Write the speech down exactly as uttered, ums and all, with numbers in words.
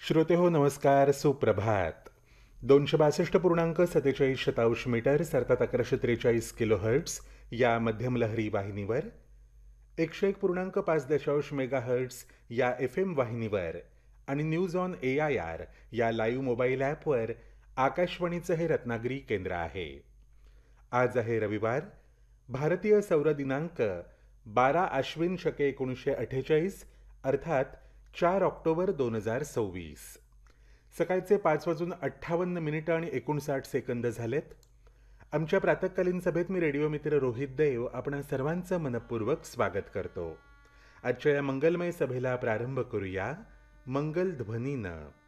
श्रोते हो नमस्कार, सुप्रभात. दोनशे बासष्ट पूर्णांक सत्तेचाळीस शतांश मीटर अर्थात अकराशे त्रेचाळीस किलो हर्ट्स या मध्यम लहरी वाहिनीवर, एकशे एक पूर्णांक पाच दशांश मेगा हर्ट्स या एफ एम वाहिनीवर आणि news on A I R या लाईव्ह मोबाईल ॲपवर आकाशवाणीचं हे रत्नागिरी केंद्र आहे. आज आहे रविवार, भारतीय सौर दिनांक बारा आश्विन शके एकोणीसशे अठ्ठेचाळीस अर्थात चार ऑक्टोबर दोन हजार सव्वीस. सकाळचे पाच वाजून अठ्ठावन्न मिनिटं आणि एकोणसाठ सेकंद झालेत. आमच्या प्रातःकालीन सभेत मी रेडिओ मित्र रोहित देव आपणा सर्वांचं मनपूर्वक स्वागत करतो. आजच्या या मंगलमय सभेला प्रारंभ करूया मंगल ध्वनीनं.